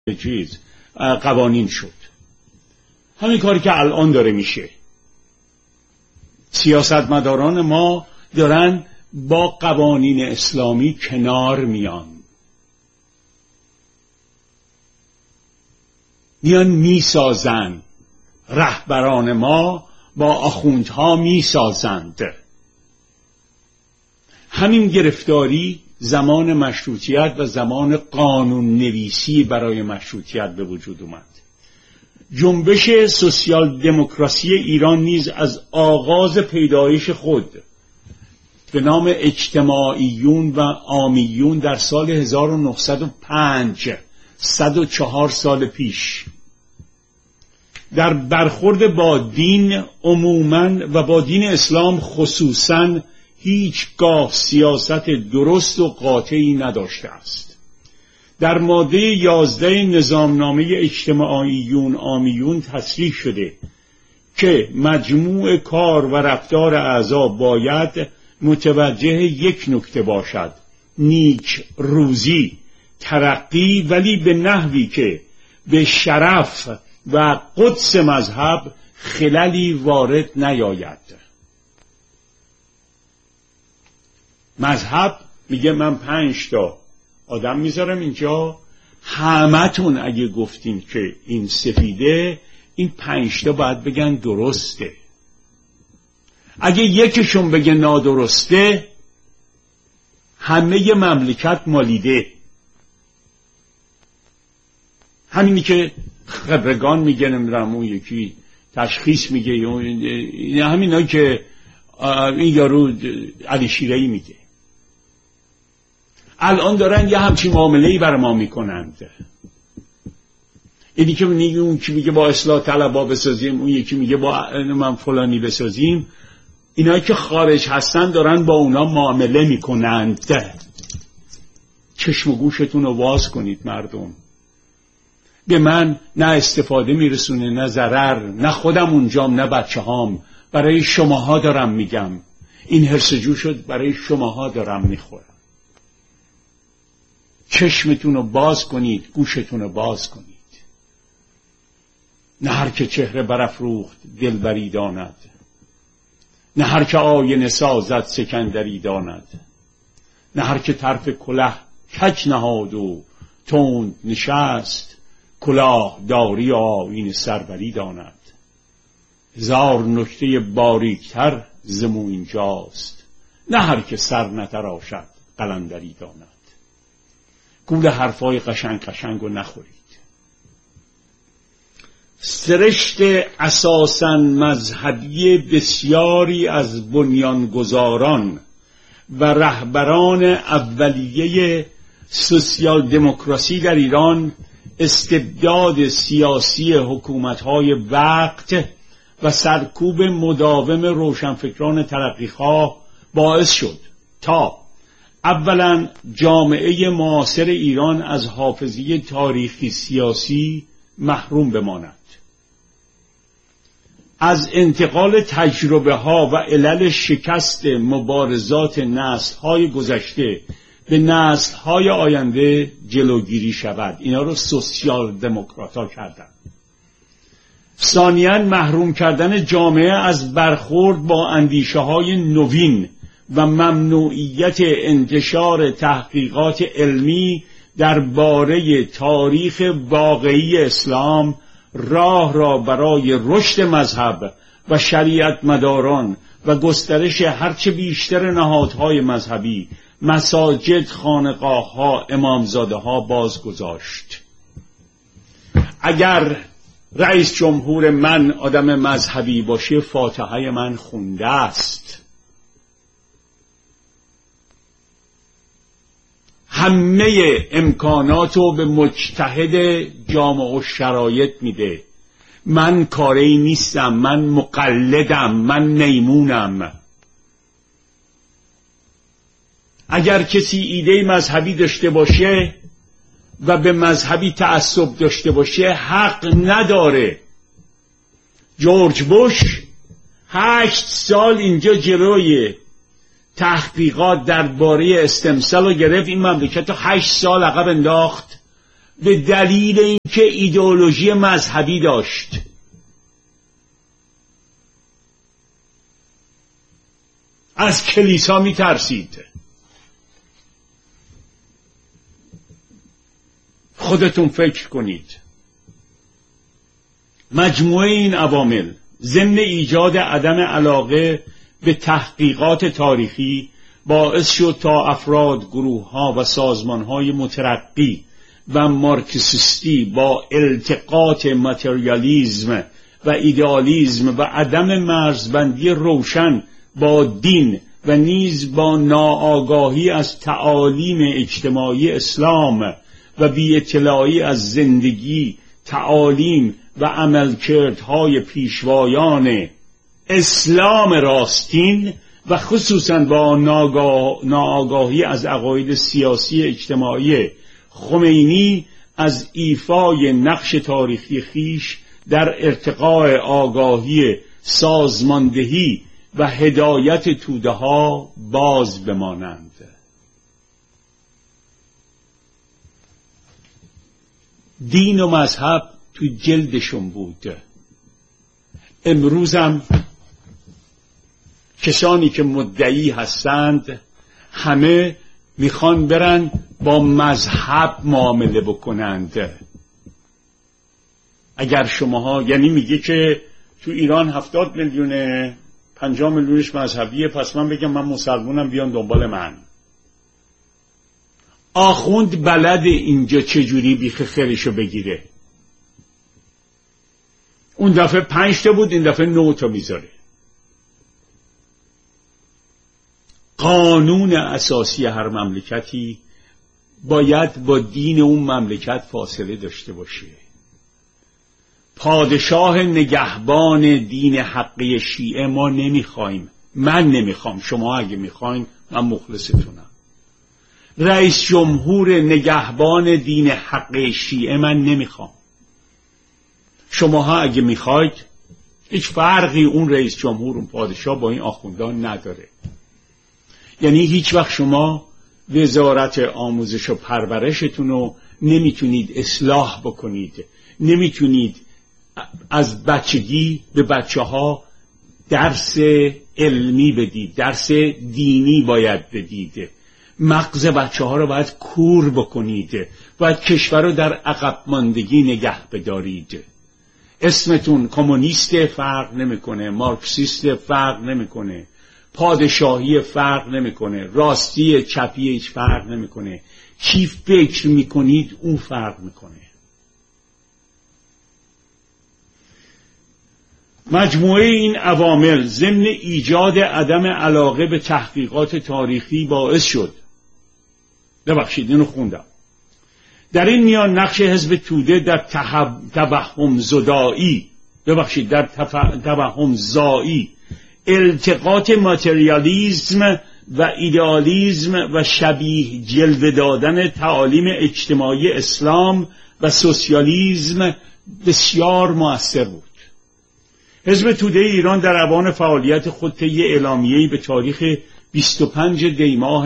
قوانین شد. همین کاری که الان داره میشه. سیاستمداران ما دارن با قوانین اسلامی کنار میان میسازن. رهبران ما با آخوندها میسازند. همین گرفتاری زمان مشروطیت و زمان قانون نویسی برای مشروطیت به وجود اومد. جنبش سوسیال دموکراسی ایران نیز از آغاز پیدایش خود به نام اجتماعیون و عامیون در سال 1905 104 سال پیش در برخورد با دین عموماً و با دین اسلام خصوصاً هیچگاه سیاست درست و قاطعی نداشته است. در ماده 11 نظامنامه اجتماعیون عامیون تصریح شده که مجموع کار و رفتار اعضا باید متوجه یک نکته باشد: نیک روزی، ترقی، ولی به نحوی که به شرف و قدس مذهب خللی وارد نیاید. مذهب میگه من 5 تا آدم میذارم اینجا، همتون اگه گفتین که این سفیده، این 5 تا باید بگن درسته. اگه یکیشون بگه نادرسته، همه مملکت مالیده. همینی که خبرگان میگه، نمیدونم اون یکی تشخیص میگه، همینایی که این یارو علی شیره‌ای میگه. الان دارن یه همچین معامله‌ای بر ما میکنند. اینی که میگه، اون که میگه با اصلاح طلبا بسازیم، اون یکی میگه با من فلانی بسازیم. اینایی که خارج هستن دارن با اونا معامله میکنند. چشم و گوشتون رو باز کنید مردم. به من نه استفاده میرسونه نه ضرر، نه خودم اونجام نه بچه هام. برای شماها دارم میگم. این هرسجو شد، برای شماها دارم میخورم. چشمتون رو باز کنید، گوشتون رو باز کنید. نه هر که چهره برافروخت دلبری داند، نه هر که آینه سازد سکندری داند، نه هر که طرف کله کج نهاد و تند نشست، کلاه داری آیین سروری داند. 1000 نکته باریکتر ز مو اینجاست، نه هر که سر نتراشد قلندری داند. گول حرفای قشنگ رو نخورید. سرشت اساساً مذهبی بسیاری از بنیانگذاران و رهبران اولیه سوسیال دموکراسی در ایران استبداد سیاسی حکومت‌های وقت و سرکوب مداوم روشنفکران ترقیخواه باعث شد تا اولا جامعه معاصر ایران از حافظه تاریخی سیاسی محروم بماند، از انتقال تجربه ها و علل شکست مبارزات نسل های گذشته به نسل های آینده جلوگیری شود. اینا رو سوسیال دموکرات ها کردن. ثانیاً محروم کردن جامعه از برخورد با اندیشه های نوین و ممنوعیت انتشار تحقیقات علمی درباره تاریخ واقعی اسلام راه را برای رشد مذهب و شریعت مداران و گسترش هرچه بیشتر نهادهای مذهبی، مساجد، خانقاه‌ها، امامزاده‌ها باز گذاشت. اگر رئیس جمهور من آدم مذهبی باشه، فاتحه من خونده است. همه امکاناتو به مجتهد جامعه و شرایط میده. من کاری نیستم، من مقلدم، من میمونم. اگر کسی ایده مذهبی داشته باشه و به مذهبی تعصب داشته باشه حق نداره. جورج بوش 8 سال اینجا جلوی تحقیقات درباره استمسل رو گرفت، این مملکت رو 8 سال عقب انداخت به دلیل اینکه ایدئولوژی مذهبی داشت. از کلیسا میترسید. خودتون فکر کنید. مجموعه این عوامل ضمن ایجاد عدم علاقه به تحقیقات تاریخی باعث شد تا افراد، گروه‌ها و سازمان‌های مترقی و مارکسیستی با التقاط ماتریالیسم و ایدئالیسم و عدم مرزبندی روشن با دین و نیز با ناآگاهی از تعالیم اجتماعی اسلام و بی اطلاعی از زندگی، تعالیم و عملکردهای پیشوایان اسلام راستین و خصوصاً با ناآگاهی از عقاید سیاسی اجتماعی خمینی از ایفای نقش تاریخی خیش در ارتقاء آگاهی سازماندهی و هدایت توده ها باز بمانند. دین و مذهب تو جلدشون بود. امروزم کسانی که مدعی هستند همه میخوان برن با مذهب معامله بکنند. اگر شماها یعنی میگه که تو ایران 70 میلیونه 50 میلیونش مذهبیه، پس من بگم من مسلمونم بیان دنبال من. آخوند بلد اینجا چجوری بیخ خیرشو بگیره. اون دفعه 5 تا بود، این دفعه 9 تا میذاره. قانون اساسی هر مملکتی باید با دین اون مملکت فاصله داشته باشه. پادشاه نگهبان دین حقی شیعه ما نمیخوایم. من نمیخوام. شما اگه میخواین من مخلصتونم. رئیس جمهور نگهبان دین حقی شیعه من نمیخوام. شماها اگه میخواید هیچ فرقی اون رئیس جمهور اون پادشاه با این آخوندان نداره. یعنی هیچ وقت شما وزارت آموزش و پرورشتون رو نمیتونید اصلاح بکنید. نمیتونید از بچگی به بچه ها درس علمی بدید. درس دینی باید بدید. مغز بچه ها رو باید کور بکنید. باید کشور رو در عقب ماندگی نگه بدارید. اسمتون کمونیست فرق نمیکنه، مارکسیست فرق نمیکنه، پادشاهی فرق نمیکنه، راستی چپی هیچ فرق نمیکنه. چی فکر میکنید اون فرق میکنه. مجموعه این عوامل ضمن ایجاد عدم علاقه به تحقیقات تاریخی باعث شد. ببخشید اینو خوندم. در این میان نقش حزب توده در توهم زدایی، ببخشید در توهم زایی، التقاط ماتریالیسم و ایدئالیسم و شبیه جلوه دادن تعالیم اجتماعی اسلام و سوسیالیسم بسیار مؤثر بود. حزب توده ایران در اوان فعالیت خود طی اعلامیه‌ای به تاریخ 25 دی ماه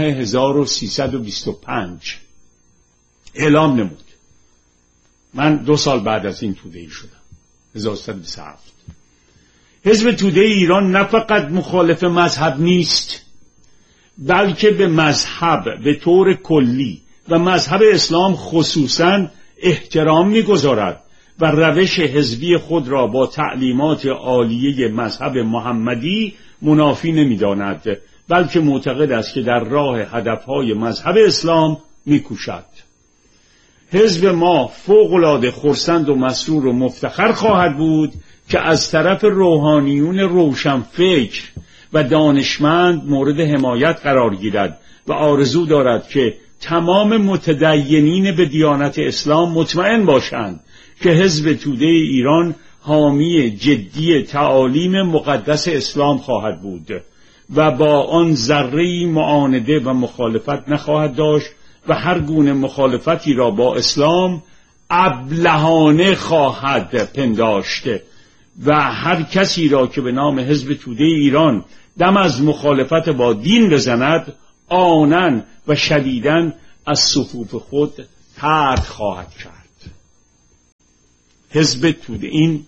1325 اعلام نمود. من 2 سال بعد از این توده‌ای شدم، 1327. حزب توده ایران نه فقط مخالف مذهب نیست، بلکه به مذهب به طور کلی و مذهب اسلام خصوصاً احترام می‌گذارد و روش حزبی خود را با تعلیمات عالیه مذهب محمدی منافی نمی‌داند، بلکه معتقد است که در راه هدفهای مذهب اسلام می‌کوشد. حزب ما فوق‌العاده خرسند و مسرور و مفتخر خواهد بود که از طرف روحانیون روشنفکر و دانشمند مورد حمایت قرار گیرد و آرزو دارد که تمام متدینین به دیانت اسلام مطمئن باشند که حزب توده ایران حامی جدی تعالیم مقدس اسلام خواهد بود و با آن ذره‌ای معانده و مخالفت نخواهد داشت و هر گونه مخالفتی را با اسلام ابلهانه خواهد پنداشت و هر کسی را که به نام حزب توده ایران دم از مخالفت با دین بزند آنن و شدیداً از صفوف خود طرد خواهد کرد. حزب توده، این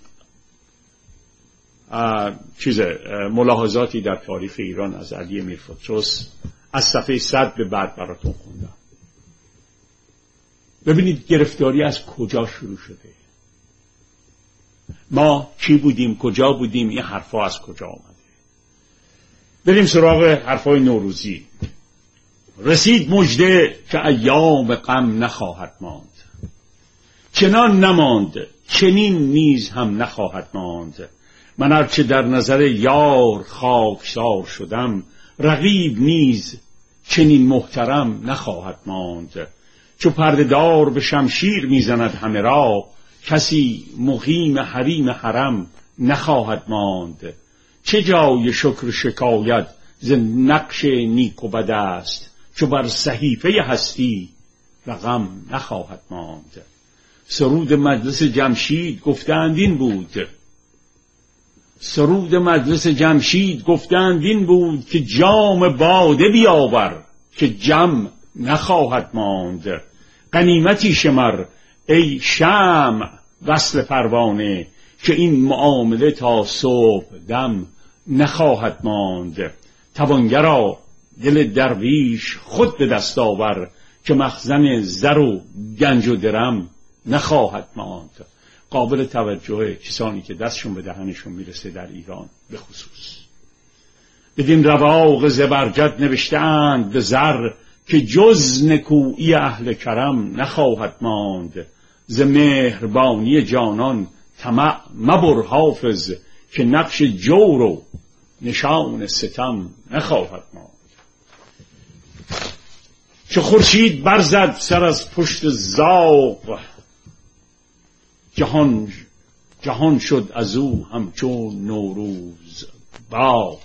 ملاحظاتی در تاریخ ایران از علی میرفتروس از صفحه 100 به بعد براتون خوندم. ببینید گرفتاری از کجا شروع شده، ما کی بودیم، کجا بودیم، این حرفا از کجا آمده. بریم سراغ حرفای نوروزی. رسید مژده که ایام غم نخواهد ماند، چنان نماند چنین نیز هم نخواهد ماند. من هرچه در نظر یار خاکسار شدم، رقیب نیز چنین محترم نخواهد ماند. چو پرده دار به شمشیر میزند همه را، کسی مقیم حریم حرم نخواهد ماند. چه جای شکر شکایت ز نقش نیک و بد است، چو بر صحیفه هستی رقم نخواهد ماند. سرود مجلس جمشید گفتند این بود، سرود مجلس جمشید گفتند این بود، که جام باده بیاور که جم نخواهد ماند. غنیمتی شمر ای شمع وصل پروانه، که این معامله تا صبح دم نخواهد ماند. توانگرا دل درویش خود به دست آور، که مخزن زر و گنج و درم نخواهد ماند. قابل توجه کسانی که دستشون به دهنشون میرسه در ایران به خصوص. بدین رواق زبرجد نوشته‌اند به زر، که جز نکویی اهل کرم نخواهد ماند. ز مهربانی جانان طمع مبر حافظ، که نقش جور و نشان ستم نخواهد ماند. چه خورشید برزد سر از پشت زاغ، جهان شد از او همچون نوروز باغ.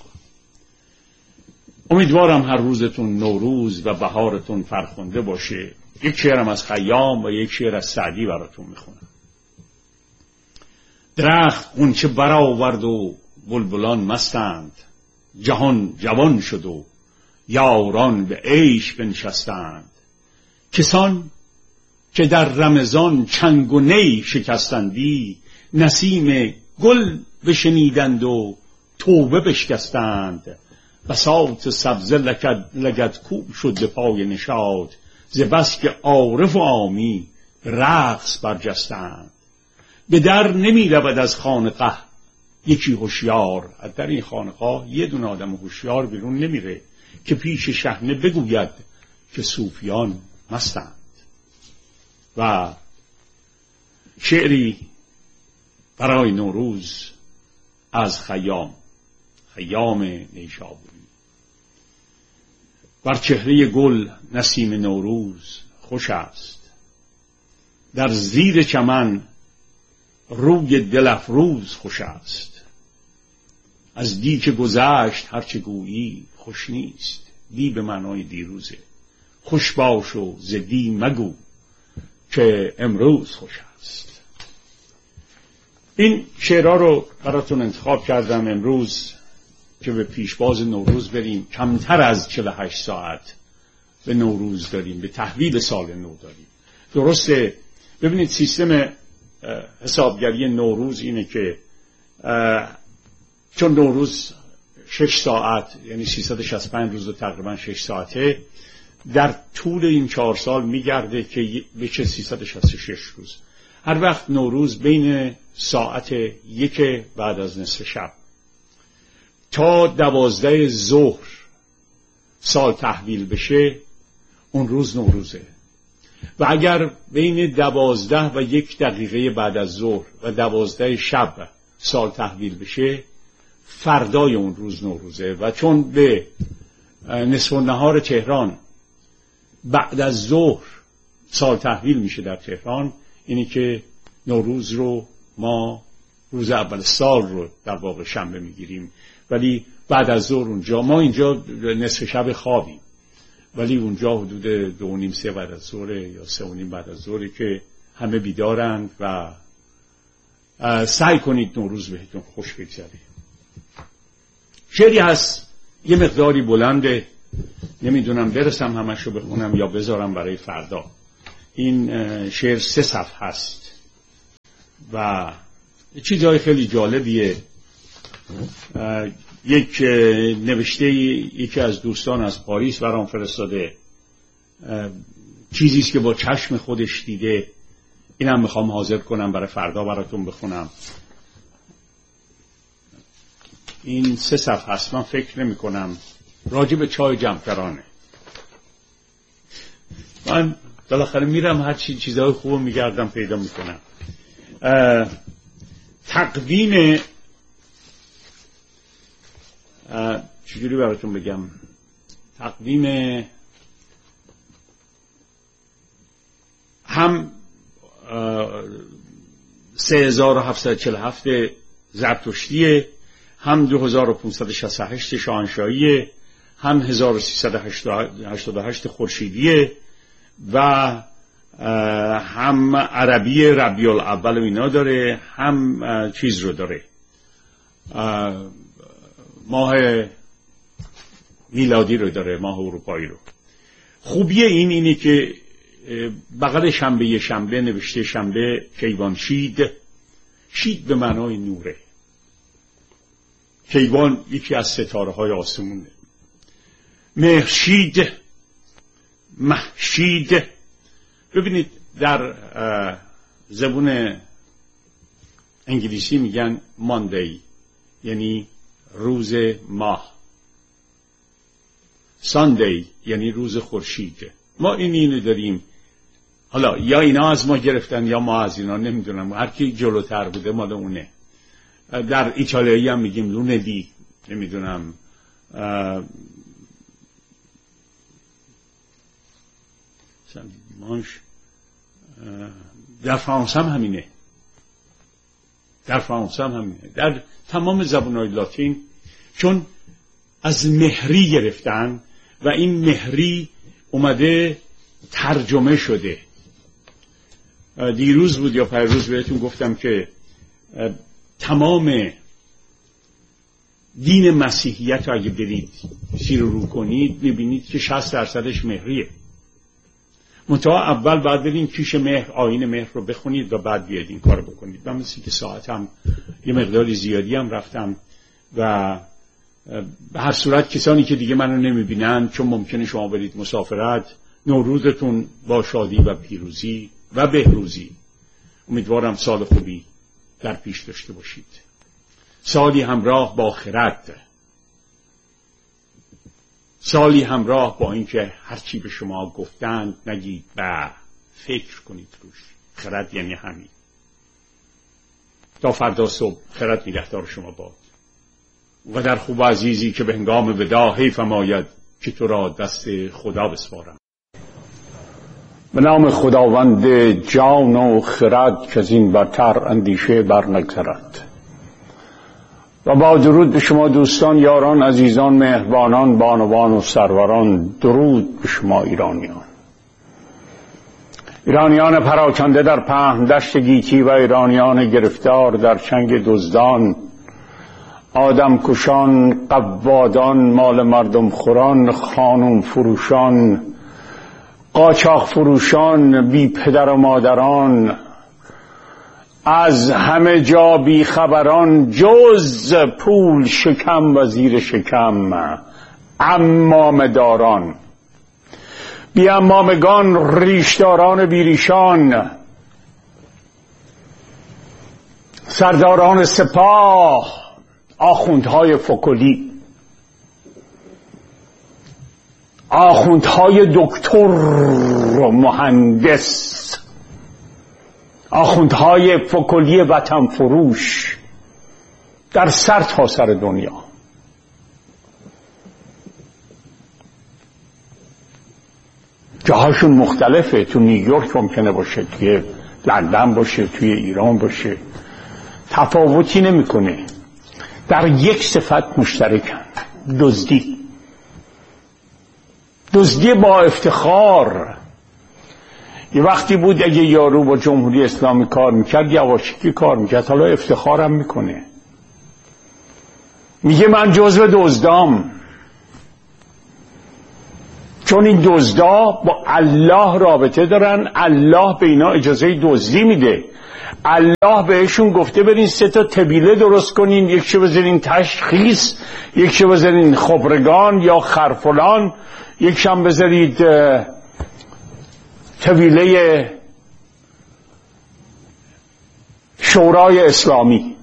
امیدوارم هر روزتون نوروز و بهارتون فرخنده باشه. یک شعرم از خیام و یک شعر از سعدی براتون میخونم. درخت غنچه برآورد و بلبلان مستند، جهان جوان شد و یاران به عیش بنشستند. کسان که در رمضان چنگ و نی شکستندی، نسیم گل بشنیدند و توبه بشکستند. بساط سبزه لگدکوب شد به پای نشاط، ز بس که عارف و عامی رقص برجستند. به در نمی رود از خانقه یکی هوشیار، در این خانقاه یه دونه آدم هوشیار بیرون نمیره که پیش شحنه بگوید که صوفیان مستند. و شعری برای نوروز از خیام نیشابوری. بر چهره گل نسیم نوروز خوش است، در زیر چمن روی دل افروز خوش است. از دی که گذشت هرچه گویی خوش نیست، دی به معنای دیروزه. خوش باش و ز دی مگو که امروز خوش است. این شعرها رو براتون انتخاب کردم امروز که به پیشباز نوروز بریم. کمتر از 48 ساعت به نوروز داریم، به تحویل سال نو داریم. درسته ببینید سیستم حسابگری نوروز اینه که چون نوروز 6 ساعت یعنی 365 روز و تقریبا 6 ساعته، در طول این 4 سال میگرده که بشه 366 روز. هر وقت نوروز بین ساعت 1 بعد از نصف شب تا 12 ظهر سال تحویل بشه، اون روز نوروزه. و اگر بین 12 و 1 دقیقه بعد از ظهر و 12 شب سال تحویل بشه، فردای اون روز نوروزه. و چون به نصف النهار تهران بعد از ظهر سال تحویل میشه در تهران، اینی که نوروز رو ما روز اول سال رو در واقع شنبه میگیریم، ولی بعد از ظهر اونجا ما اینجا نصف شب خوابیم، ولی اونجا حدود 2:30 بعد از ظهر یا 3:30 بعد از ظهر که همه بیدارند و سعی کنید نوروز بهتون خوش بگذره. شعری هست یه مقداری بلنده، نمیدونم برسم همش رو بخونم یا بذارم برای فردا. این شعر 3 صفحه هست و چیزهای خیلی جالبیه. یک نوشته یکی از دوستان از پاریس برام فرستاده، چیزیست که با چشم خودش دیده. اینم میخوام حاضر کنم برای فردا براتون بخونم. این 3 صفحه هست. من فکر نمی کنم راجع به چای جمکرانه. من بالاخره میرم هر چیزهای خوب میگردم پیدا میکنم. تقویم چجوری براتون بگم، تقویم هم 3747 زرتشتیه، هم 2568 شاهنشاهیه، هم 1388 خورشیدیه و هم عربی ربیع الاول و اینا داره، هم چیز رو داره، ماه میلادی رو داره، ماه اروپایی رو. خوبی اینه که بغل شنبه نوشته شنبه کیوان شید به معنای نوره. کیوان یکی از ستاره های آسمونه. مهشید. ببینید در زبون انگلیسی میگن ماندی، یعنی روز ماه. ساندی یعنی روز خورشید. ما اینو داریم. حالا یا اینا از ما گرفتن یا ما از اینا، نمیدونم، هر کی جلوتر بوده مال اونه. در ایتالیایی هم میگیم لونلی، نمیدونم دیمانش. در فرانسه هم همینه. در تمام زبان‌های لاتین، چون از مهری گرفتن و این مهری اومده ترجمه شده. دیروز بود یا پیروز بهتون گفتم که تمام دین مسیحیت رو اگه برید سیر رو کنید میبینید که 60% مهریه. منتها اول باید برین کیش مهر، آیین مهر رو بخونید و بعد بیاید این کار بکنید. من مثل که ساعتم یه مقداری زیادی هم رفتم و به هر صورت کسانی که دیگه منو نمیبینن، چون ممکنه شما برید مسافرت، نوروزتون با شادی و پیروزی و بهروزی. امیدوارم سال خوبی در پیش داشته باشید. سالی همراه با خرد، سالی همراه با اینکه هرچی به شما گفتند نگید و فکر کنید روش. خرد یعنی همین. تا فردا صبح خرد نگهدار شما باد. و در خوب عزیزی که به هنگام وداع حیفم آید که تو را دست خدا بسپارم. به نام خداوند جان و خرد که از این برتر اندیشه بر نگذرد. و با درود به شما دوستان، یاران، عزیزان، مهربانان، بانوان و سروران. درود به شما ایرانیان پراکنده در پهن دشت گیتی و ایرانیان گرفتار در چنگ دزدان، آدم کشان، قوادان، مال مردم خوران، خانوم فروشان، قاچاق فروشان، بی پدر و مادران، از همه جا بی خبران، جز پول شکم و زیر شکم عمامه داران، بی عمامگان، ریشداران بیریشان، سرداران سپاه، آخوندهای فکلی، آخوندهای دکتر و مهندس، آخوندهای فکلی وطن فروش در سر تا سر دنیا. جاهاشون مختلفه. تو نیویورک ممکنه باشه، توی لندن باشه، توی ایران باشه، تفاوتی نمیکنه. در یک صفت مشترکن: دزدی با افتخار. یه وقتی بود اگه یارو با جمهوری اسلامی کار میکرد یواشکی کار میکرد، حالا افتخارم میکنه، میگه من جزو دزدام. چون این دزدا با الله رابطه دارن، الله به اینا اجازه دزدی میده. الله بهشون گفته برین 3 تا طبیله درست کنین، یکشو بذارین تشخیص، یکشو بذارین خبرگان یا خرفلان، یکشم بذارید طبیله شورای اسلامی.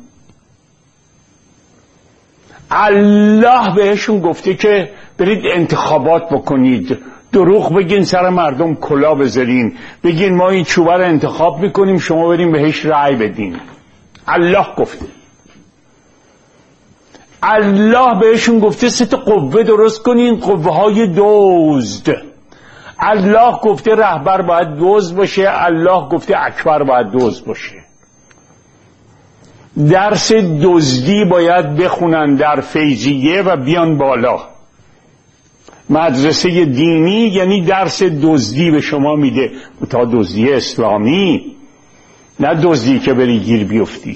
الله بهشون گفته که برید انتخابات بکنید، دروغ بگین سر مردم کلا بذارین، بگین ما این چوبه رو انتخاب میکنیم شما برین بهش رأی بدین. الله گفته. الله بهشون گفته 3 تا قوه درست کنین، قوه های دزد. الله گفته رهبر باید دزد باشه، الله گفته اکبر باید دزد باشه. درس دزدی باید بخونن در فیضیه و بیان بالا. مدرسه دینی یعنی درس دزدی به شما میده، تا دزدی اسلامی، نه دزدی که بری گیر بیفتی.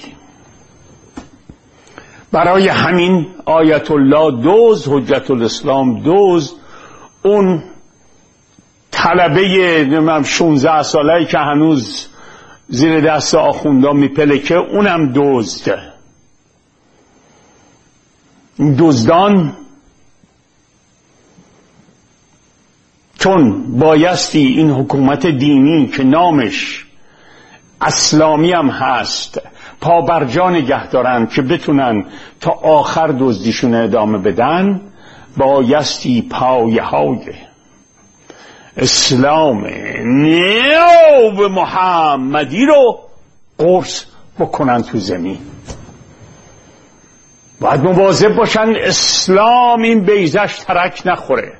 برای همین آیت الله دزد، حجت الاسلام دزد، اون طلبه 16 ساله‌ای که هنوز زیر دست آخوندا میپلکه اونم دزد. دزدان چون بایستی این حکومت دینی که نامش اسلامی هم هست پابرجا نگه دارن که بتونن تا آخر دزدیشون ادامه بدن، بایستی پایه های اسلام نیو محمدی رو قرص بکنن تو زمین. باید مواظب باشن اسلام این بیضش ترک نخوره.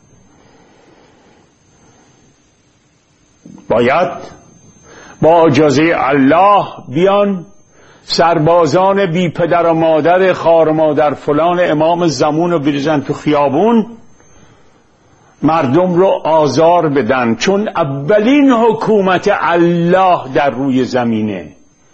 باید با اجازه الله بیان سربازان بی پدر و مادر خار و مادر فلان امام زمان رو بریزن تو خیابون، مردم رو آزار بدن، چون اولین حکومت الله در روی زمینه.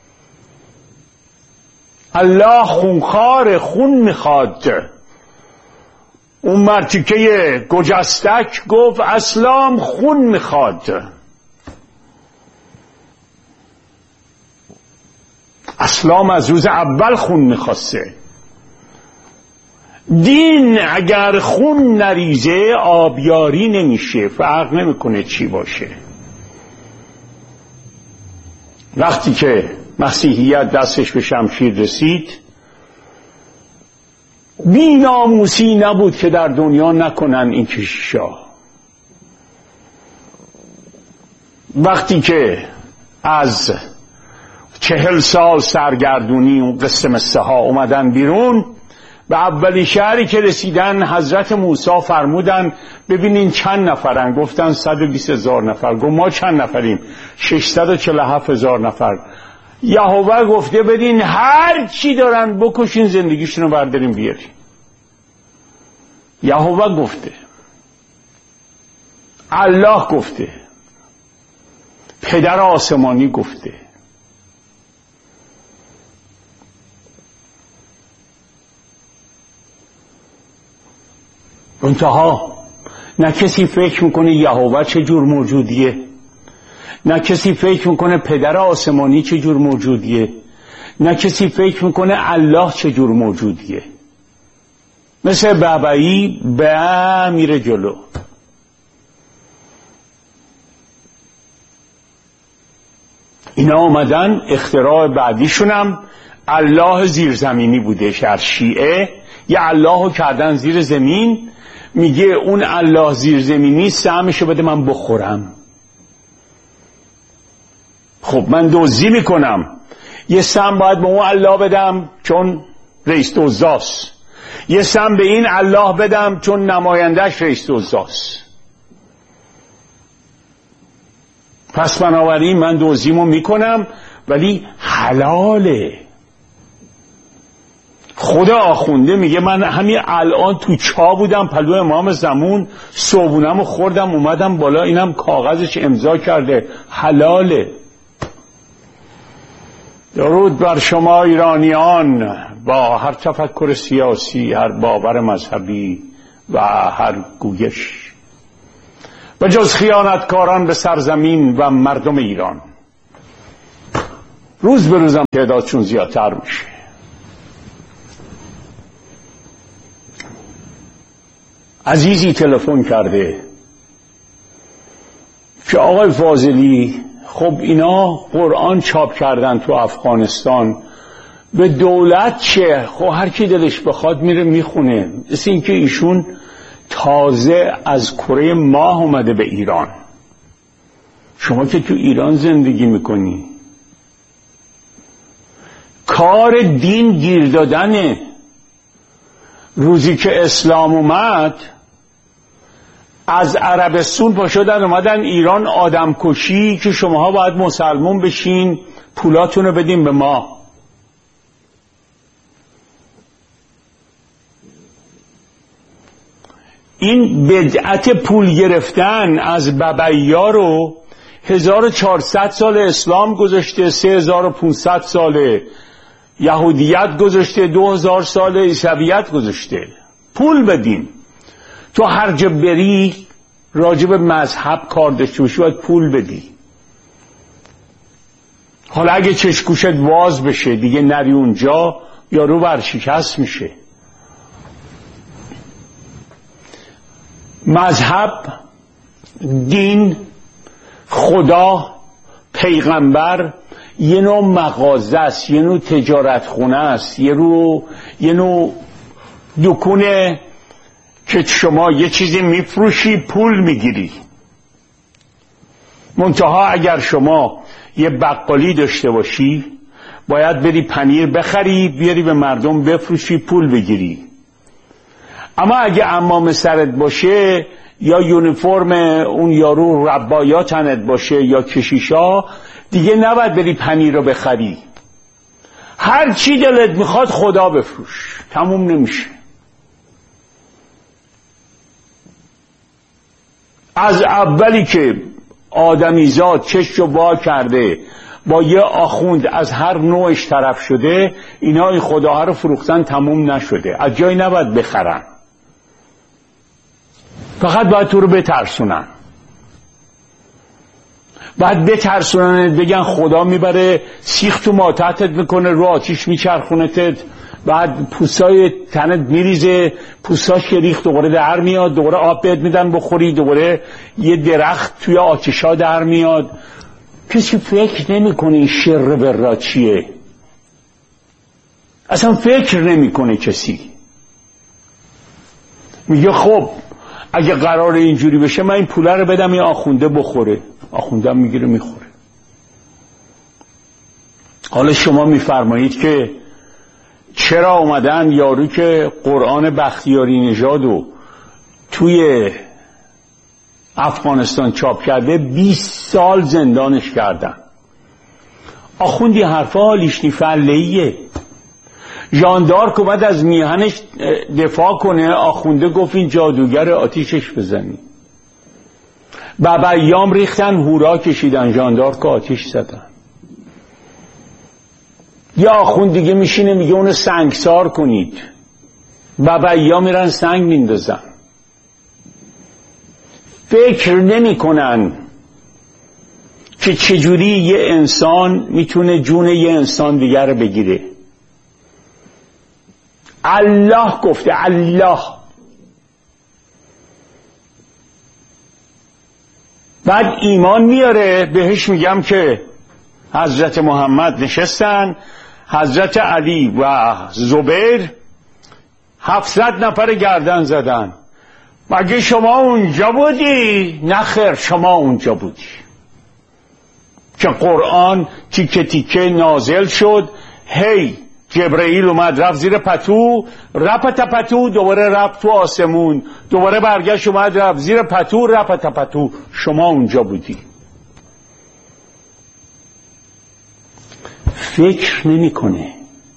الله خونخوار، خون میخواد. اون مرتیکه گجستک گفت اسلام خون میخواد. اسلام از روز اول خون میخواسته. دین اگر خون نریزه آبیاری نمیشه، فرق نمیکنه چی باشه. وقتی که مسیحیت دستش به شمشیر رسید، بی ناموسی نبود که در دنیا نکنن این کشیشا. وقتی که از 40 سال سرگردونی اون قصه مصه ها اومدن بیرون، به اولی شهری که رسیدن حضرت موسی فرمودن ببینین چند نفرن؟ گفتن 120,000 نفر. گفت ما چند نفریم؟ 647,000 نفر. یهوه گفته بدین هر چی دارن بکشین، زندگیشونو برداریم بیاریم. یهوه گفته، الله گفته، پدر آسمانی گفته. انتها نه کسی فکر میکنه یهوه چه جور موجودیه، نه کسی فکر میکنه پدر آسمانی چه جور موجودیه، نه کسی فکر میکنه الله چه جور موجودیه. مثل بابایی به میره جلو. اینا آمدن اختراع بعدیشونم الله زیرزمینی بوده. در شیعه یه اللهو کردن زیر زمین، میگه اون الله زیرزمینی سهمشو بده من بخورم. خب من دزدی میکنم، یه سهم باید به اون الله بدم چون رئیس دزداست، یه سهم به این الله بدم چون نمایندش رئیس دزداست. پس بنابراین من دزدیمو میکنم ولی حلاله. خدا آخونده میگه من همین الان تو چا بودم پلو امام زمان، صبحونمو خوردم اومدم بالا، اینم کاغذش امضا کرده، حلاله. درود بر شما ایرانیان با هر تفکر سیاسی، هر باور مذهبی و هر گویش. و جز خیانتکاران به سرزمین و مردم ایران. روز به روزم تعدادشون زیادتر میشه. عزیزی تلفن کرده که آقای فاضلی، خب اینا قرآن چاپ کردن تو افغانستان، به دولت چه؟ خب هر کی دلش بخواد میره میخونه. مثل این که ایشون تازه از کره ماه اومده به ایران. شما که تو ایران زندگی میکنی، کار دین گیر دادنه. روزی که اسلام اومد از عربستان پا شدن اومدن ایران آدم کشی که شماها باید مسلمون بشین، پولاتون رو بدین به ما. این بدعت پول گرفتن از ببعیا رو 1400 سال اسلام گذاشته، 3500 سال یهودیت گذاشته، 2000 سال عیسویت گذاشته. پول بدین. تو هر جا بری راجب مذهب کار داشته باشی باید پول بدی. حالا اگه چشگوشت باز بشه دیگه نری اونجا، یارو ورشکست میشه. مذهب، دین، خدا، پیغمبر یه نوع مغازه است، یه نوع تجارت خونه است، یه نوع دکونه که شما یه چیزی میفروشی پول میگیری. منتها اگر شما یه بقالی داشته باشی باید بری پنیر بخری بیاری به مردم بفروشی پول بگیری. اما اگه عمام سرت باشه یا یونیفرم اون یارو ربایا تنت باشه یا کشیشا، دیگه نباید بری پنیر رو بخری. هر چی دلت میخواد خدا بفروش، تموم نمیشه. از اولی که آدمیزاد چشم وا کرده با یه آخوند از هر نوعش طرف شده، اینا این خداها رو فروختن تموم نشده. از جایی نباید بخرن، فقط باید تو رو بترسونن. باید بترسونن، بگن خدا میبره سیخ تو ماتحتت میکنه، رو آتیش میچرخونتت، بعد پوستای تنت میریزه، پوستاش که ریخت دوباره در میاد، دوباره آب بهت میدن بخوری، دوباره یه درخت توی آتیشا در میاد. کسی فکر نمیکنه این شر برا چیه. اصلا فکر نمیکنه کسی. میگه خب اگه قرار اینجوری بشه من این پوله رو بدم یه آخونده بخوره. آخونده هم میگیره میخوره. حالا شما میفرمایید که چرا اومدن یارو که قرآن بختیاری نژادو توی افغانستان چاپ کرده 20 سال زندانش کردن. آخوندی حرفا حالیش فلهیه. ژاندارک اومد از میهنش دفاع کنه، آخونده گفت این جادوگر آتیشش بزنی. ببعیام ریختن هورا کشیدن، ژاندارک آتیش زدن. یا آخوند دیگه میشینه میگه اونو سنگسار کنید، ببعیا میرن سنگ میندازن. فکر نمی کنن که چجوری یه انسان میتونه جون یه انسان دیگر رو بگیره. الله گفته، الله. بعد ایمان میاره بهش. میگم که حضرت محمد نشستن، حضرت علی و زبیر 700 نفر گردن زدن. مگه شما اونجا بودی؟ نه خیر، شما اونجا بودی که قرآن تیکه تیکه نازل شد. هی جبرئیل اومد رفت زیر پتو، رفت پتو، دوباره رفت تو آسمون، دوباره برگشت اومد رفت زیر پتو، رفت پتو. شما اونجا بودی. فکر نمیکنه.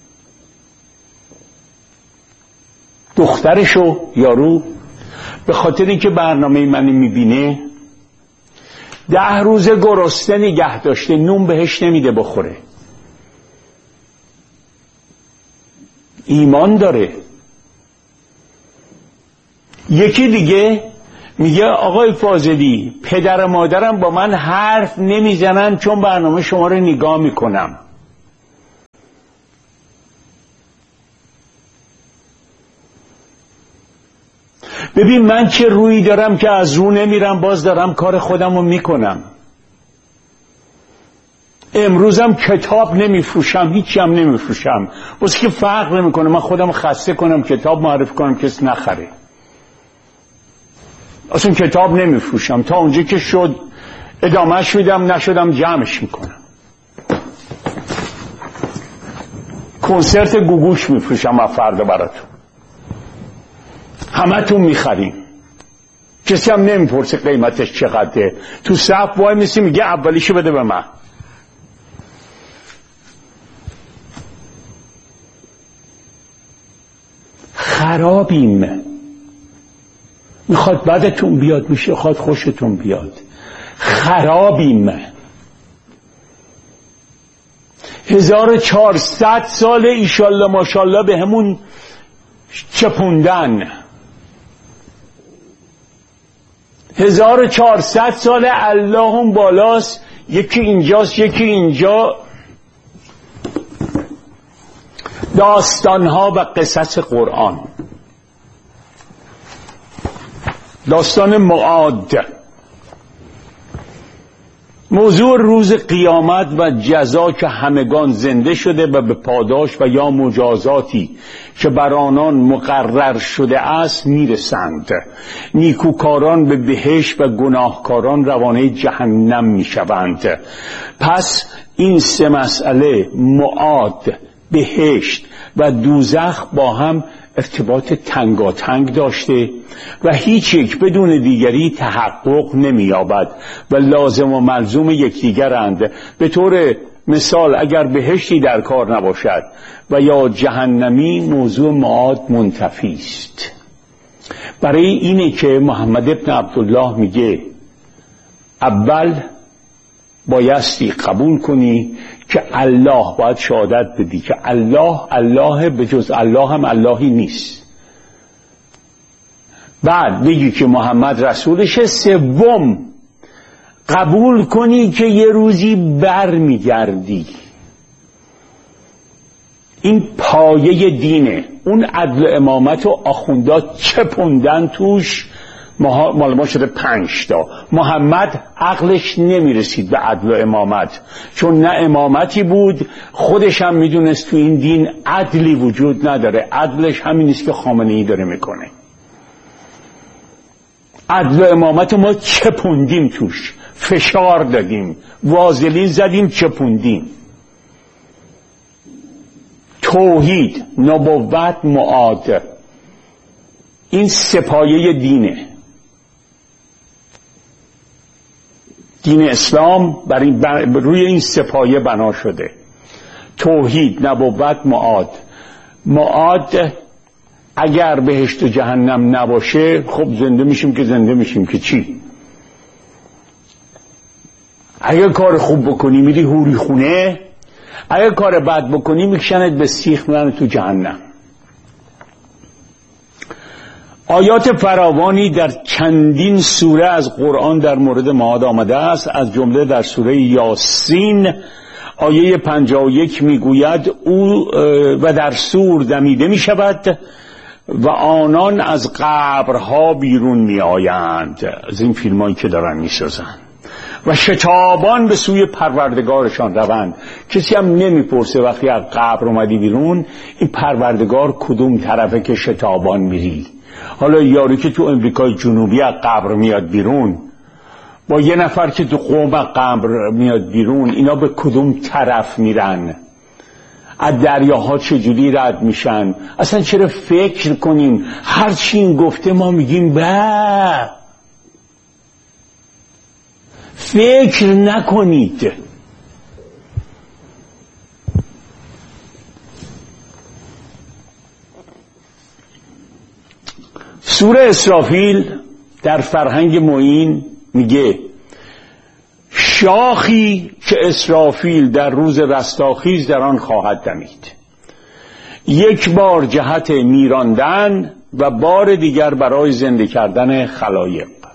دخترشو یارو به خاطر اینکه برنامه منو میبینه 10 روز گرسنه نگه داشته، نون بهش نمیده بخوره. ایمان داره. یکی دیگه میگه آقای فاضلی پدر و مادرم با من حرف نمیزنن چون برنامه شما رو نگاه میکنم. ببین من چه رویی دارم که از رو نمیرم، باز دارم کار خودم رو میکنم. امروزم کتاب نمیفروشم، هیچی هم نمیفروشم، واسه که فرق نمیکنه. من خودم خسته کنم کتاب معرفی کنم کسی نخره. اصلا کتاب نمیفروشم، تا اونجا که شد ادامهش میدم، نشدم جمعش میکنم. کنسرت گوگوش میفروشم و فردا براتون، همه تون میخریم، کسی هم نمیپرسه قیمتش چقدره. تو صف وای میسی میگه اولیشو بده به من. خرابیم. میخواد بدتون بیاد، میخواد خوشتون بیاد. خرابیم. 1400 سال ایشالله ماشالله به همون چپوندن. 1400 سال اللهم بالاست، یکی اینجاست یکی اینجا. داستانها و قصص قرآن، داستان معاد، موضوع روز قیامت و جزا که همگان زنده شده و به پاداش و یا مجازاتی که بر آنان مقرر شده است میرسند. نیکوکاران به بهشت و گناهکاران روانه جهنم میشوند. پس این سه مسئله، معاد، بهشت و دوزخ، با هم ارتباط تنگاتنگ داشته و هیچ یک بدون دیگری تحقق نمی‌یابد و لازم و ملزوم یکدیگرند. به طور مثال اگر بهشتی در کار نباشد و یا جهنمی، موضوع معاد منتفی است. برای اینه که محمد ابن عبدالله میگه اول بایستی قبول کنی که الله، باید شهادت بدی که الله به جز الله هم اللهی نیست. بعد بگی که محمد رسولشه. سوم قبول کنی که یه روزی بر میگردی. این پایه دینه. اون عدل و امامت و آخوندا چپوندن توش، مال ما شده 5 تا. محمد عقلش نمیرسید به عدل و امامت، چون نه امامتی بود، خودش هم میدونست تو این دین عدلی وجود نداره. عدلش همین است که خامنه‌ای داره میکنه. عدل و امامت ما چپوندیم توش، فشار دادیم، وازلین زدیم، چپوندیم. توحید، نبوت، معاد، این سپایه دینه. دین اسلام روی این سپایه بنا شده: توحید، نبوت، معاد. معاد اگر بهشت و جهنم نباشه، خب زنده میشیم که چی؟ اگر کار خوب بکنی میری حوری خونه، اگر کار بد بکنی میکشنت به سیخ، میرن تو جهنم. آیات فراوانی در چندین سوره از قرآن در مورد معاد آمده است. از جمله در سوره یاسین آیه 51 میگوید او و در سور دمیده میشود و آنان از قبرها بیرون میآیند، از این فیلمایی که دارن میسازن، و شتابان به سوی پروردگارشان روند. کسی هم نمیپرسه وقتی از قبر اومدی بیرون این پروردگار کدوم طرفه که شتابان میری. حالا یاری که تو امریکای جنوبی از قبر میاد بیرون با یه نفر که تو قم از قبر میاد بیرون، اینا به کدوم طرف میرن؟ از دریاها چجوری رد میشن؟ اصلا چرا فکر کنیم هر چی این گفته ما میگیم به؟ فکر نکنید. سوره اسرافیل در فرهنگ معین میگه شاخی که اسرافیل در روز رستاخیز در آن خواهد دمید، یک بار جهت میراندن و بار دیگر برای زنده کردن خلایق.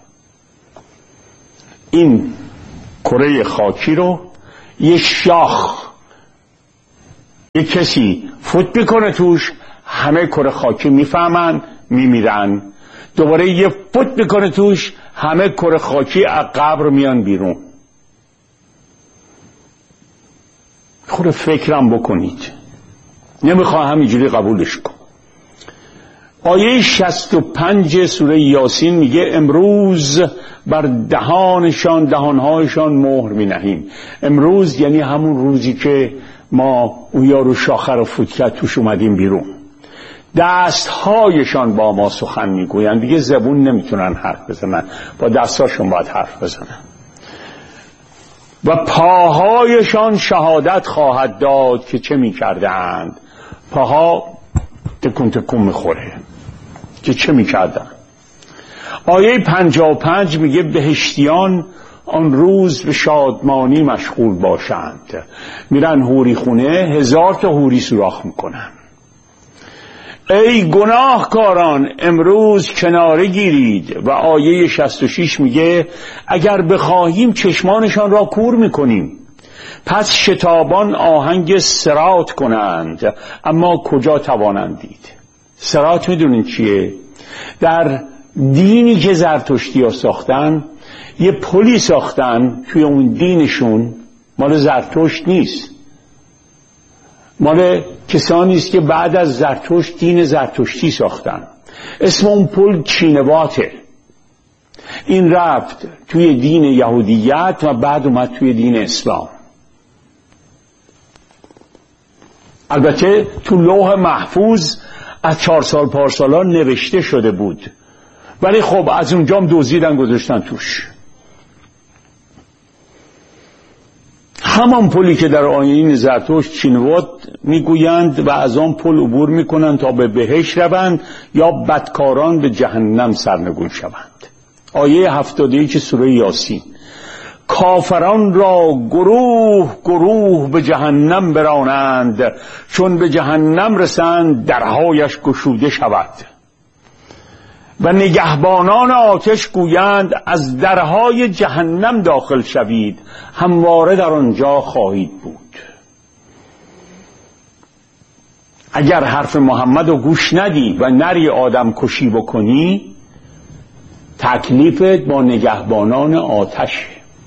این کره خاکی رو یه شاخ، یه کسی فوت میکنه توش، همه کره خاکی میفهمن میمیرن. دوباره یه فوت میکنه توش، همه کره خاکی از قبر میان بیرون. خود فکرم بکنید، نمیخواه همینجوری قبولش کن. آیه 65 سوره یاسین میگه امروز بر دهانهایشان مهر مینهیم. امروز یعنی همون روزی که ما اون یارو شاخه رو فوت کرد توش اومدیم بیرون. دستهایشان با ما سخن میگویند، دیگه زبون نمیتونن حرف بزنن، با دستهاشون باید حرف بزنن. و پاهایشان شهادت خواهد داد که چه میکردند. پاها تکون تکون میخوره که چه میکردن. آیه 55 میگه بهشتیان آن روز به شادمانی مشغول باشند. میرن حوری خونه، 1000 تا حوری سوراخ میکنن. ای گناهکاران امروز کناره گیرید. و آیه 66 میگه اگر بخواهیم چشمانشان را کور میکنیم، پس شتابان آهنگ صراط کنند، اما کجا توانند دید. صراط میدونین چیه؟ در دینی که زرتشتی ها ساختن، یه پلی ساختن توی اون دینشون، مال زرتشت نیست، مال کسانی است که بعد از زرتشت دین زرتشتی ساختن. اسم اون پل چینواته. این رفت توی دین یهودیت و بعد اومد توی دین اسلام. البته تو لوح محفوظ از 4 سال پارسالا نوشته شده بود، ولی خب از اونجام دزدیدن گذاشتن توش. همان پلی که در آیین زرتشت چینوات میگویند و از آن پل عبور میکنند تا به بهشت روند یا بدکاران به جهنم سرنگون شوند. آیه 71 سوره یاسین کافران را گروه گروه به جهنم برانند، چون به جهنم رسند درهایش گشوده شود. و نگهبانان آتش گویند از درهای جهنم داخل شوید، همواره در آنجا خواهید بود. اگر حرف محمد رو گوش ندی و نری آدم کشی بکنی، تکلیفت با نگهبانان آتش.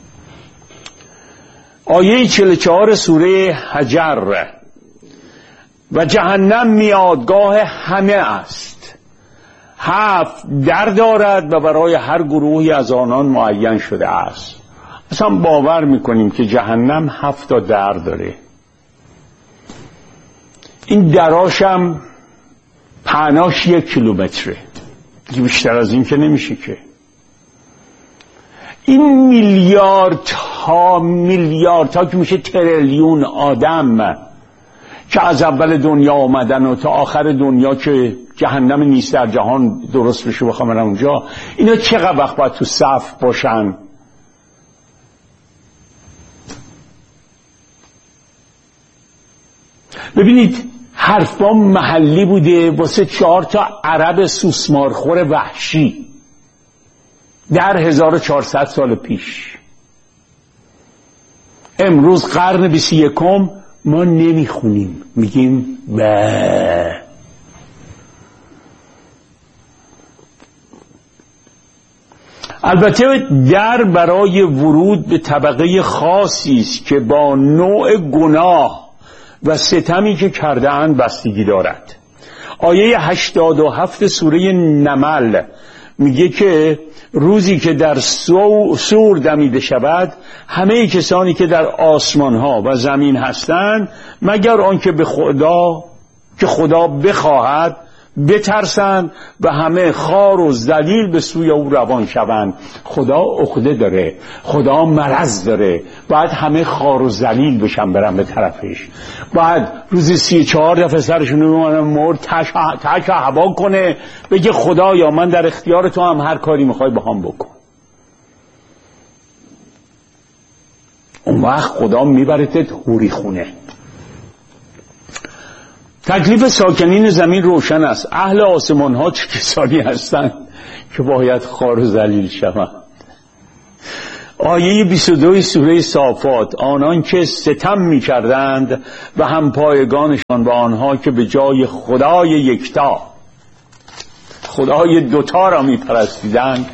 آیه 44 سوره حجر و جهنم میادگاه همه است، 7 در دارد و برای هر گروهی از آنان معین شده است. اصلا باور میکنیم که جهنم 7 تا در داره. این دراشم پهناش 1 کیلومتره، بیشتر از این که نمیشه که. این میلیاردها که میشه تریلیون آدم که از اول دنیا آمدن و تا آخر دنیا که جهنم نیست در جهان درست بشه بخوام برم اونجا، اینا چقدر وقت باید تو صف باشن؟ ببینید حرفا محلی بوده واسه 4 تا عرب سوسمارخور وحشی در 1400 سال پیش. امروز قرن 21 ما نمیخونیم، میگیم به. البته در برای ورود به طبقه خاصی است که با نوع گناه و ستمی که کرده‌اند بستگی دارد. آیه 87 سوره نمل میگه که روزی که در سور دمیده شود، همه کسانی که در آسمان ها و زمین هستند مگر آنکه به خدا بخواهد بترسند و همه خوار و ذلیل به سوی او روان شوند. خدا عقده داره، خدا مرض داره، باید همه خوار و ذلیل بشن برن به طرفش. باید روزی 34 دفعه سرشون رو مرد تک هوا کنه، بگه خدایا من در اختیار تو هم، هر کاری میخوای با هم بکن. اون وقت خدا میبرتت حوری خونه. تکلیف ساکنین زمین روشن است. اهل آسمان ها چه کسانی هستند که باید خوار و ذلیل شوند؟ آیه 22 سوره صافات: آنان که ستم می کردند و هم پایگانشان و آنها که به جای خدای یکتا، خدای دوتا را می پرستیدند،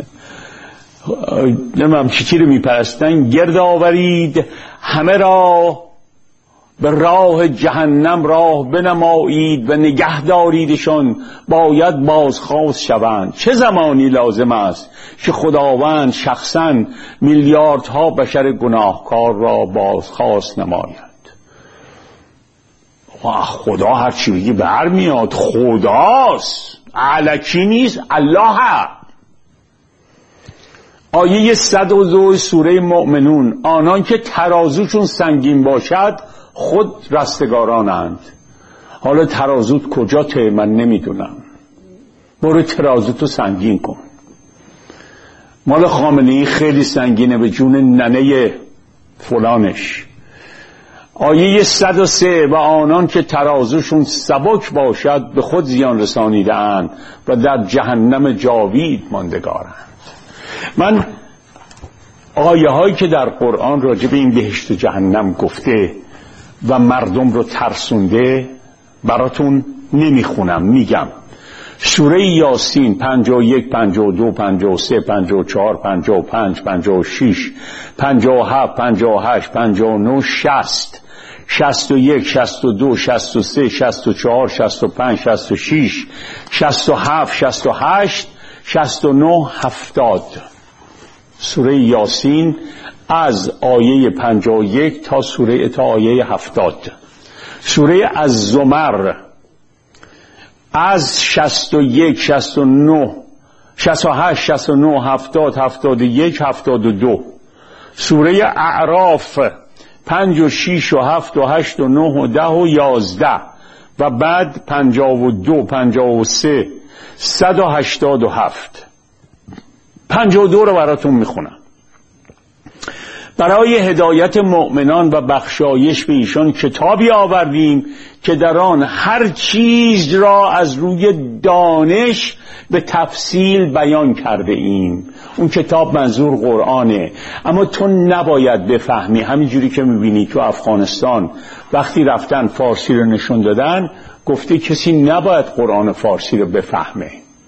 نمیم چی رو می پرستن، گرد آورید همه را به راه جهنم راه بنمایید و نگه داریدشان، باید بازخواست شوند. چه زمانی لازم است که خداوند شخصا میلیاردها بشر گناهکار را بازخواست نماید؟ خدا هر چی بگی برمیاد، خداست، الکی نیست، الله. آیه 102 سوره مؤمنون: آنان که ترازوشون سنگین باشد خود رستگارانند. حالا ترازوت کجاته من نمیدونم، برو ترازوتو سنگین کن. مال خامنه‌ای خیلی سنگینه به جون ننه فلانش. آیه 103: و آنان که ترازوشون سبک باشد به خود زیان رسانیده‌اند و در جهنم جاوید ماندگارند. من آیه هایی که در قرآن راجع به این بهشت و جهنم گفته و مردم رو ترسونده براتون نمیخونم، میگم. سوره یاسین 51 52 53 54 55 56 57 58 59 60 61 62 63 64 65 66 67 68 69 70. سوره یاسین از آیه 51 تا آیه 70. سوره الزمر از 61 69 68 69 70 71 72. سوره اعراف 5 و 6 و 7 و 8 و 9 و 10 و 11 و بعد 52 53 187. 52 رو براتون میخونم. برای هدایت مؤمنان و بخشایش به ایشان کتابی آوردیم که در آن هر چیز را از روی دانش به تفصیل بیان کرده ایم. اون کتاب منظور قرآنه، اما تو نباید بفهمی. همینجوری که میبینی تو افغانستان وقتی رفتن فارسی رو نشون دادن، گفته کسی نباید قرآن فارسی رو بفهمه.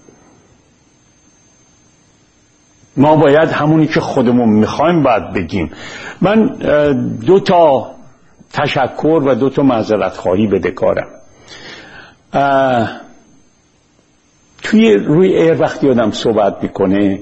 ما باید همونی که خودمون میخوایم باید بگیم. من 2 تا تشکر و 2 تا معذرت خواهی بدهکارم. روی ایر وقتی آدم صحبت میکنه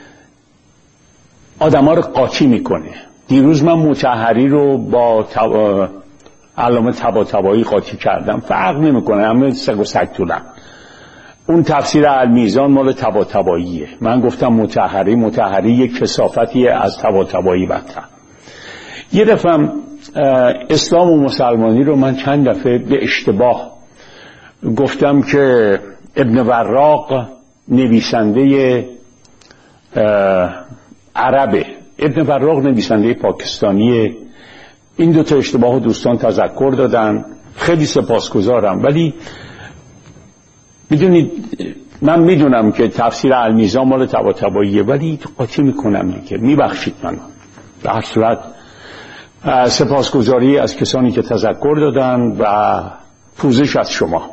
آدم ها رو قاطی میکنه. دیروز من مطهری رو با علامه طباطبایی قاطی کردم، فرق نمیکنه، همه سگ و سگ طولم. اون تفسیر المیزان مال طباطباییه. من گفتم مطهری یک کثافتی از طباطبایی بدتر. یه دفعه اسلام و مسلمانی رو من چند دفعه به اشتباه گفتم که ابن وراق نویسنده عربه، ابن وراق نویسنده پاکستانیه. این 2 تا اشتباه دوستان تذکر دادن، خیلی سپاسگزارم. ولی میدونید من میدونم که تفسیر المیزان مال طباطباییه، ولی قاطی میکنم دیگه، میبخشید من. به هر صورت سپاسگزاری از کسانی که تذکر دادن و پوزش از شما.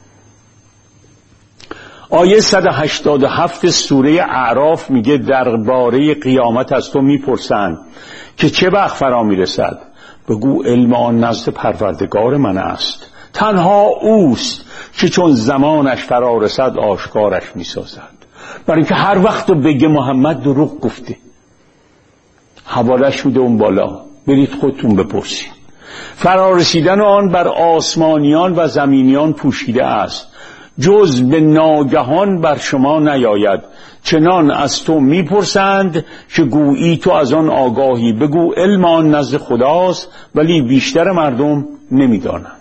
آیه 187 سوره اعراف میگه درباره قیامت از تو میپرسند که چه وقت فرا میرسد؟ بگو علم آن نزد پروردگار من است، تنها اوست که چون زمانش فرا رسد آشکارش میسازد. برای اینکه هر وقت رو بگه محمد دروغ گفته، حوالش میده اون بالا، برید خودتون بپرسید. فرا رسیدن آن بر آسمانیان و زمینیان پوشیده است، جز به ناگهان بر شما نیاید. چنان از تو میپرسند که گویی تو از آن آگاهی. بگو علم آن نزد خداست ولی بیشتر مردم نمیدانند.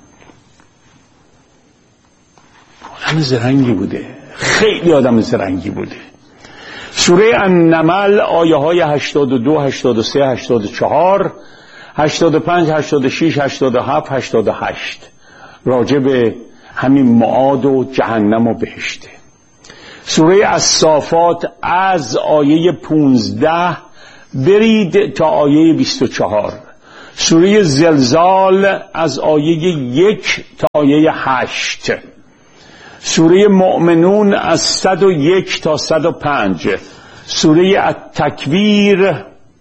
آدم زرنگی بوده، خیلی آدم زرنگی بوده. سوره النمل آیه های 82 83 84 85 86 87 88 راجع به همین معاد و جهنم و بهشته. سوره الصافات از آیه 15 برید تا آیه 24. سوره زلزال از آیه 1 تا آیه 8. سوره مؤمنون از 101 تا 105. سوره التکویر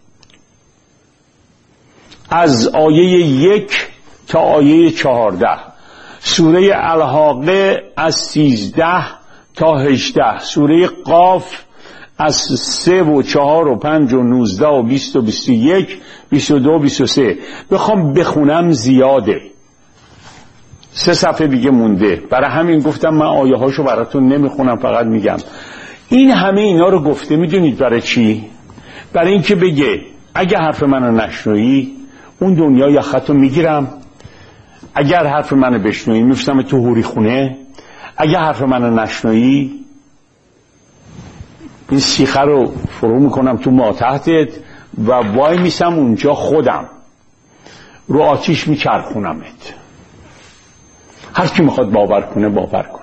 از آیه 1 تا آیه 14. سوره الحاقه از 13 تا 18. سوره قاف از 3 و 4 و 5 و 19 و 20 و 21 22 و 23. بخوام بخونم زیاده، 3 صفحه دیگه مونده، برای همین گفتم من آیه هاشو براتون نمیخونم، فقط میگم. این همه اینا رو گفته میدونید برای چی؟ برای اینکه بگه اگه حرف منو نشنوی اون دنیا یخطو میگیرم، اگر حرف منو بشنوی میفتم تو هوری خونه، اگه حرف منو نشنوی این سیخه رو فرو میکنم تو ماتحتت و وای میسم اونجا خودم رو آتیش میچرخونمت. هر کی میخواد باور کنه باور کنه.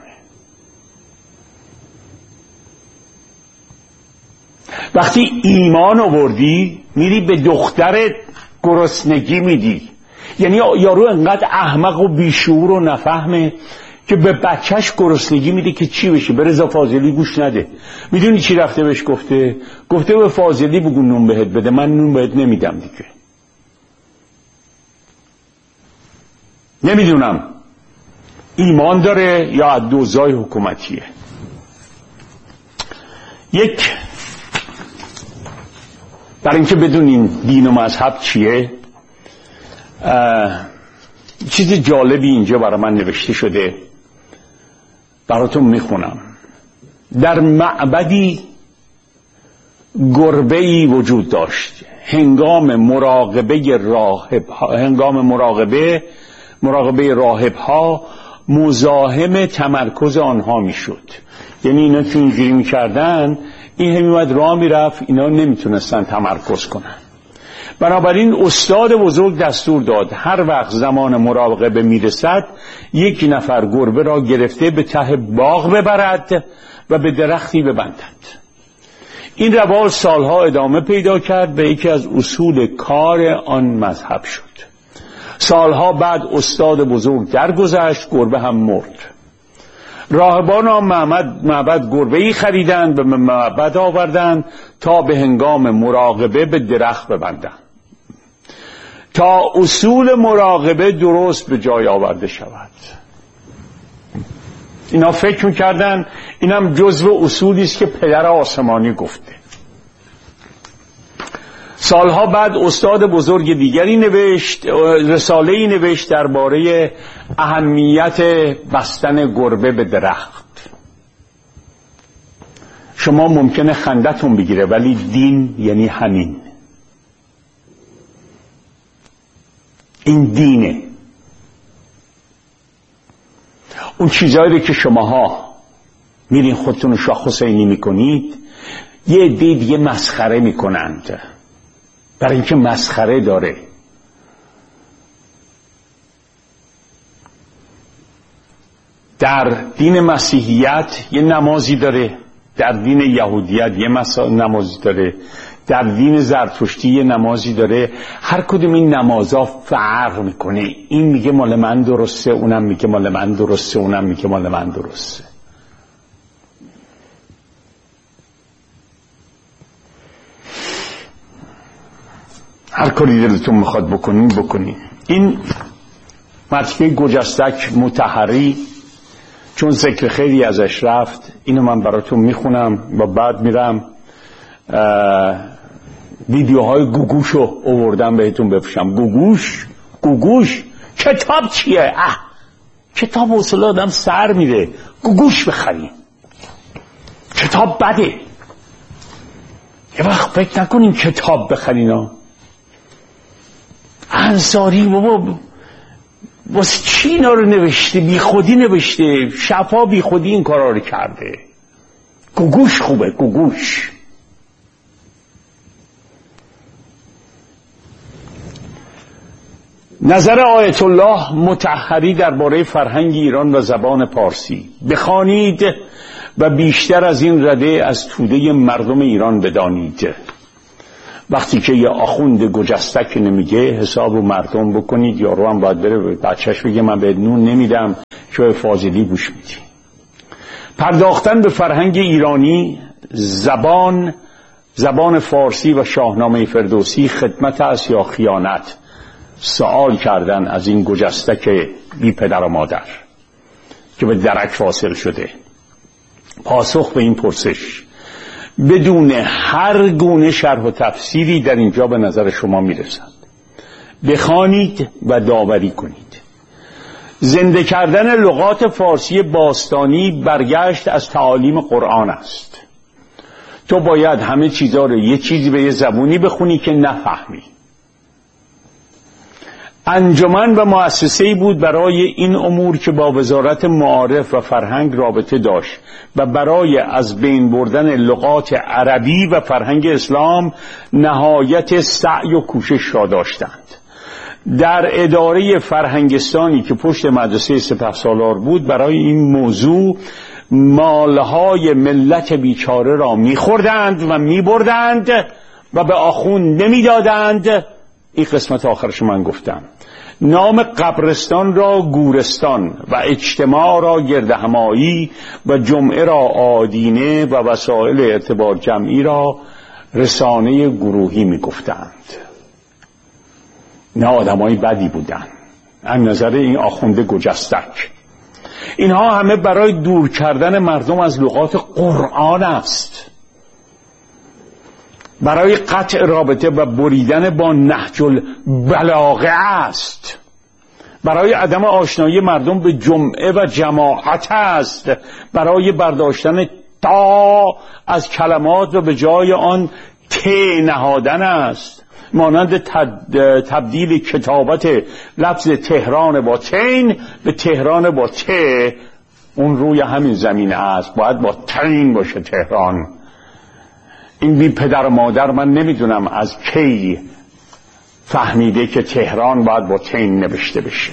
وقتی ایمان آوردی میری به دخترت گرسنگی میدی، یعنی یارو انقدر احمق و بیشعور و نفهمه که به بچهش گرسنگی میده که چی بشه. به رضا فاضلی گوش نده. میدونی چی رفته بهش گفته؟ گفته به فاضلی بگو نون بهت بده، من نون بهت نمیدم دیگه. نمیدونم ایمان داره یا از دوزای حکومتیه. یک، برای اینکه بدونین دین و مذهب چیه، چیز جالبی اینجا برای من نوشته شده، براتون میخونم. در معبدی گربه‌ای وجود داشت. هنگام مراقبه راهب‌ها مزاحم تمرکز آنها میشد. یعنی اینا که اینجوری میکردن، این همیمد راه میرفت، اینا نمیتونستن تمرکز کنن. بنابراین استاد بزرگ دستور داد هر وقت زمان مراقبه میرسد یک نفر گربه را گرفته به ته باغ ببرد و به درختی ببندد. این روال سالها ادامه پیدا کرد، به یکی از اصول کار آن مذهب شد. سالها بعد استاد بزرگ درگذشت، گربه هم مرد. راهبان آن معبد گربه‌ای خریدند و به معبد آوردند تا به هنگام مراقبه به درخت ببندند، تا اصول مراقبه درست به جای آورده شود. اینا فکر می‌کردن اینم جزو اصولی است که پدر آسمانی گفته. سالها بعد استاد بزرگ دیگری رساله‌ای نوشت درباره اهمیت بستن گربه به درخت. شما ممکنه خندتون بگیره، ولی دین یعنی همین. این دینه. اون چیزایی که شماها میرین خودتون رو شاخ حسینی میکنید، یه عده دیگه مسخره میکنند، برای اینکه مسخره داره. در دین مسیحیت یه نمازی داره، در دین یهودیت یه نمازی داره، در دین زرتشتی یه نمازی داره. هر کدوم این نمازها فرق میکنه. این میگه مال من درسته، اونم میگه مال من درسته، اونم میگه مال من درسته. هر کاری دلتون میخواد بکنین. این مطلب گجستک مطهری، چون ذکر خیلی ازش رفت، اینو من براتون میخونم و بعد میرم ویدیوهای گوگوشو آوردم بهتون بفرستم. گوگوش کتاب چیه؟ کتاب اصلا آدم سر میره. گوگوش بخرین، کتاب بده. یه وقت فکر نکنین کتاب بخرین. انصاری بابا واسه چی اینا رو نوشته؟ بی خودی نوشته، شفا بی خودی این کارا رو کرده. گوگوش خوبه، گوگوش. نظر آیت الله مطهری درباره فرهنگ ایران و زبان پارسی. بخوانید و بیشتر از این رده از توده مردم ایران بدانید. وقتی که یه آخوند گجستک نمیگه حساب رو مردم بکنید، یارو هم باید بره بچهش بگه من به نون نمیدم که فاضلی گوش میدی. پرداختن به فرهنگ ایرانی، زبان فارسی و شاهنامه فردوسی خدمت است یا خیانت؟ سوال کردن از این گجستک بی پدر و مادر که به درک فاصل شده. پاسخ به این پرسش بدون هر گونه شرح و تفسیری در اینجا به نظر شما میرسد. بخوانید و داوری کنید. زنده کردن لغات فارسی باستانی برگشت از تعالیم قرآن است. تو باید همه چیزا رو یه چیزی به یه زبونی بخونی که نفهمی. انجمن و مؤسسه‌ای بود برای این امور که با وزارت معارف و فرهنگ رابطه داشت و برای از بین بردن لغات عربی و فرهنگ اسلام نهایت سعی و کوشش را داشتند. در اداره فرهنگستانی که پشت مدرسه سپهسالار بود برای این موضوع مالهای ملت بیچاره را می‌خوردند و می‌بردند و به آخوند نمی‌دادند. این قسمت آخرش من گفتم. نام قبرستان را گورستان و اجتماع را گردهمایی و جمعه را آدینه و وسایل اعتبار جمعی را رسانه گروهی می‌گفتند. نه آدمای بدی بودند از نظر این آخونده گجستک. اینها همه برای دور کردن مردم از لغات قرآن است، برای قطع رابطه و بریدن با نهج البلاغه است، برای عدم آشنایی مردم به جمعه و جماعت است، برای برداشتن تا از کلمات و به جای آن ت نهادن است، مانند تبدیل کتابت لفظ تهران با تین به تهران با ت. اون روی همین زمین است، باید با تین باشه تهران. این بی پدر و مادر من نمیدونم از کی فهمیده که تهران باید با تین نوشته بشه.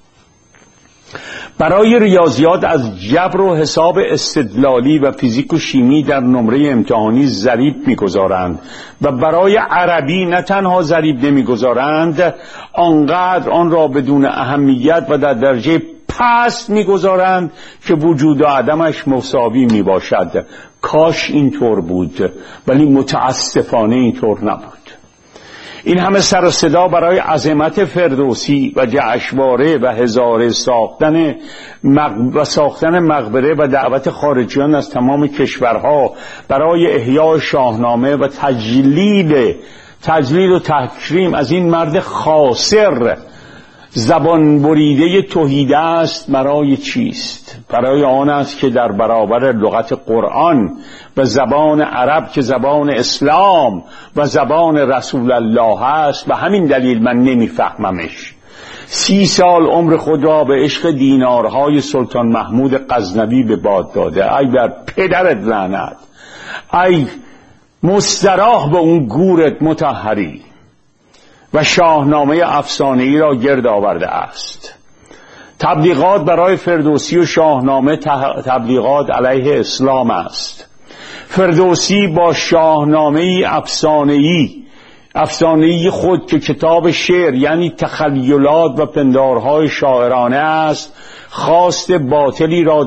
برای ریاضیات از جبر و حساب استدلالی و فیزیک و شیمی در نمره امتحانی ضریب میگذارند و برای عربی نه تنها ضریب نمیگذارند، آنقدر آن را بدون اهمیت و در درجه پست میگذارند که وجود و عدمش مساوی میباشد. کاش اینطور بود، ولی متاسفانه اینطور نبود. این همه سر و صدا برای عظمت فردوسی و جشنواره و هزاره ساختن مقبره و دعوت خارجیان از تمام کشورها برای احیای شاهنامه و تجلیل و تکریم از این مرد خاسر زبان بریده توحیده است. برای چیست؟ برای آن است که در برابر لغت قرآن و زبان عرب که زبان اسلام و زبان رسول الله است، و همین دلیل من نمیفهممش. 30 سال عمر خود را به عشق دینارهای سلطان محمود غزنوی به باد داده. ای بر پدرت لعنت، ای مستراح به اون گورت مطهری، و شاهنامه افسانه‌ای را گرد آورده است. تبلیغات برای فردوسی و شاهنامه تبلیغات علیه اسلام است. فردوسی با شاهنامه افسانه‌ای خود که کتاب شعر یعنی تخیلات و پندارهای شاعرانه است، خواست باطلی را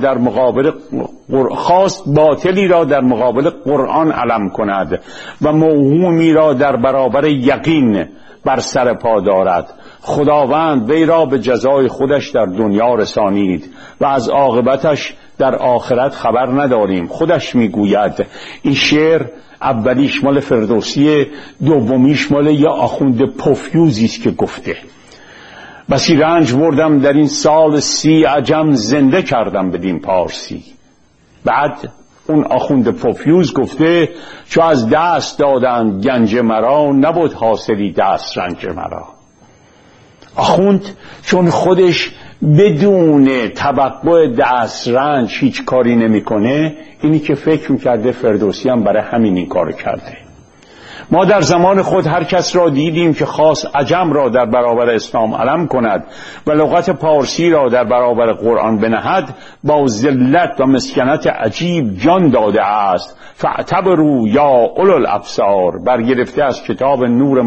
در مقابل قرآن علم کند و موهومی را در برابر یقین بر سر پا دارد. خداوند وی را به جزای خودش در دنیا رسانید و از عاقبتش در آخرت خبر نداریم. خودش میگوید این شعر اولیش مال فردوسی، دومیش مال یه آخوند پفیوزی است که گفته. بسی رنج بردم در این سال 30 عجم زنده کردم بدین پارسی. بعد اون آخوند پفیوز گفته چو از دست دادند گنج مرا، نبود حاصلی دست رنج مرا. آخوند چون خودش بدون توقع دست رنج هیچ کاری نمیکنه، اینی که فکر میکرده فردوسی هم برای همین این کار کرده. ما در زمان خود هر کس را دیدیم که خواست عجم را در برابر اسلام علم کند و لغت پارسی را در برابر قرآن بنهد، با ذلت و مسکنت عجیب جان داده است. فاعتبروا یا اولو الابصار، برگرفته از کتاب نور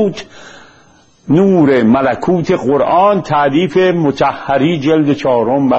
ملکوت قرآن، تعلیف مطهری، جلد 4